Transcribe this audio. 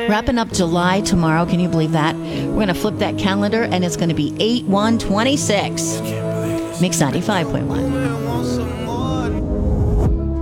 Wrapping up July tomorrow. Can you believe that? We're going to flip that calendar, and it's going to be 8/1/26. Mix 95.1.